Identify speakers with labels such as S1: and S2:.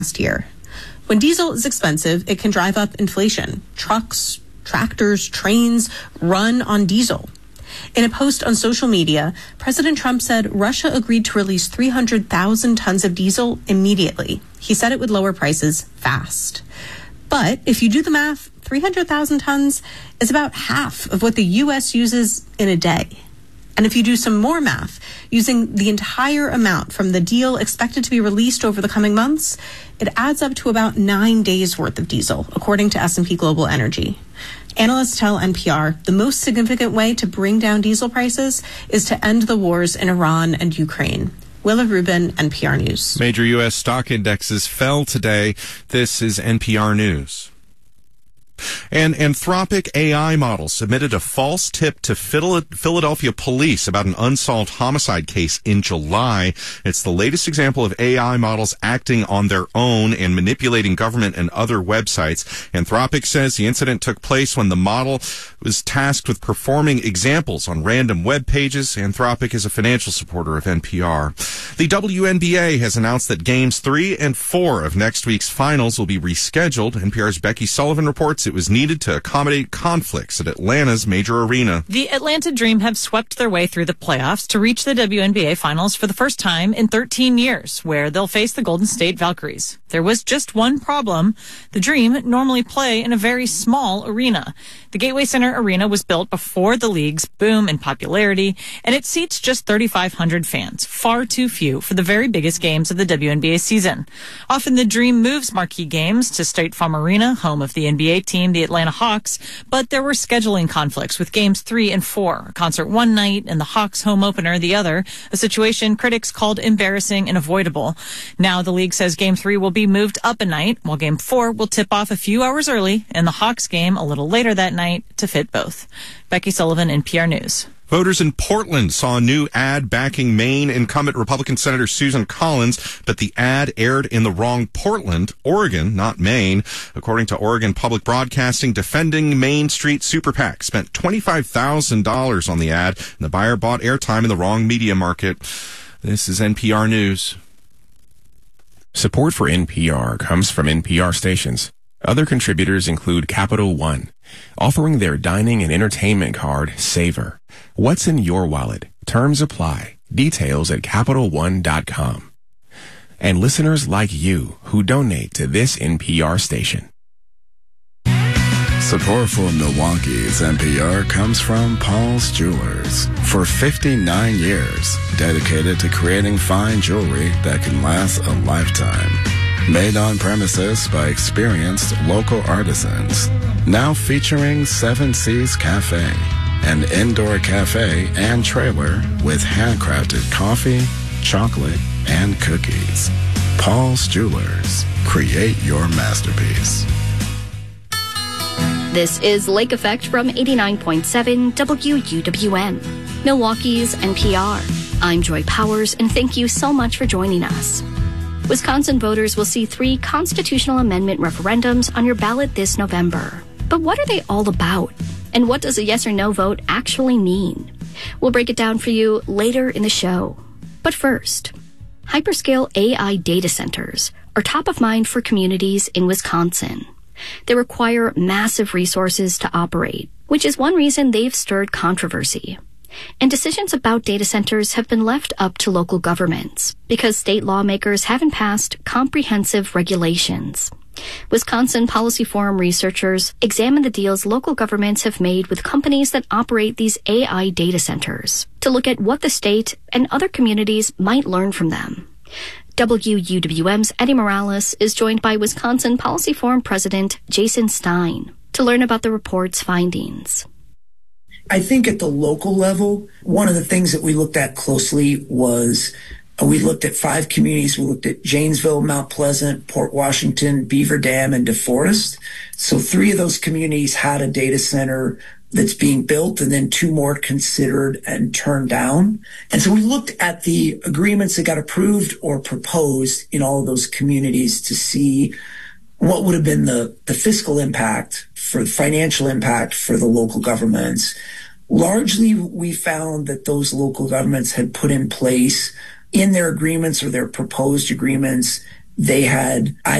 S1: last year. When diesel is expensive, it can drive up inflation. Trucks, tractors, trains run on diesel. In a post on social media, President Trump said Russia agreed to release 300,000 tons of diesel immediately. He said it would lower prices fast. But if you do the math, 300,000 tons is about half of what the U.S. uses in a day. And if you do some more math, using the entire amount from the deal expected to be released over the coming months, it adds up to about 9 days worth of diesel, according to S&P Global Energy. Analysts tell NPR the most significant way to bring down diesel prices is to end the wars in Iran and Ukraine. Willa Rubin, NPR News.
S2: Major U.S. stock indexes fell today. This is NPR News. An Anthropic AI model submitted a false tip to Philadelphia police about an unsolved homicide case in July. It's the latest example of AI models acting on their own and manipulating government and other websites. Anthropic says the incident took place when the model was tasked with performing examples on random web pages. Anthropic is a financial supporter of NPR. The WNBA has announced that Games 3 and 4 of next week's finals will be rescheduled. NPR's Becky Sullivan reports it was needed to accommodate conflicts at Atlanta's major arena.
S3: The Atlanta Dream have swept their way through the playoffs to reach the WNBA finals for the first time in 13 years, where they'll face the Golden State Valkyries. There was just one problem. The Dream normally play in a very small arena. The Gateway Center Arena was built before the league's boom in popularity, and it seats just 3,500 fans, far too few for the very biggest games of the WNBA season. Often the Dream moves marquee games to State Farm Arena, home of the NBA team, the Atlanta Hawks, but there were scheduling conflicts with Games 3 and 4, a concert one night and the Hawks home opener the other, a situation critics called embarrassing and avoidable. Now the league says Game 3 will be moved up a night, while Game 4 will tip off a few hours early, and the Hawks game a little later that night to fit both. Becky Sullivan, NPR News.
S2: Voters in Portland saw a new ad backing Maine incumbent Republican Senator Susan Collins, but the ad aired in the wrong Portland, Oregon, not Maine. According to Oregon Public Broadcasting, Defending Main Street Super PAC spent $25,000 on the ad, and the buyer bought airtime in the wrong media market. This is NPR News.
S4: Support for NPR comes from NPR stations. Other contributors include Capital One, offering their dining and entertainment card, Savor. What's in your wallet? Terms apply. Details at CapitalOne.com. And listeners like you who donate to this NPR station.
S5: Support for Milwaukee's NPR comes from Paul's Jewelers. For 59 years, dedicated to creating fine jewelry that can last a lifetime. Made on premises by experienced local artisans. Now featuring Seven Seas Cafe, an indoor cafe and trailer with handcrafted coffee, chocolate, and cookies. Paul's Jewelers. Create your masterpiece.
S6: This is Lake Effect from 89.7 WUWM, Milwaukee's NPR. I'm Joy Powers, and thank you so much for joining us. Wisconsin voters will see 3 constitutional amendment referendums on your ballot this November. But what are they all about? And what does a yes or no vote actually mean? We'll break it down for you later in the show. But first, hyperscale AI data centers are top of mind for communities in Wisconsin. They require massive resources to operate, which is one reason they've stirred controversy. And decisions about data centers have been left up to local governments because state lawmakers haven't passed comprehensive regulations. Wisconsin Policy Forum researchers examined the deals local governments have made with companies that operate these AI data centers to look at what the state and other communities might learn from them. WUWM's Eddie Morales is joined by Wisconsin Policy Forum President Jason Stein to learn about the report's findings.
S7: I think at the local level, one of the things that we looked at closely was we looked at 5 communities. We looked at Janesville, Mount Pleasant, Port Washington, Beaver Dam, and DeForest. So 3 of those communities had a data center that's being built, and then 2 more considered and turned down. And so we looked at the agreements that got approved or proposed in all of those communities to see what would have been the fiscal impact, for financial impact for the local governments. Largely, we found that those local governments had put in place in their agreements or their proposed agreements They had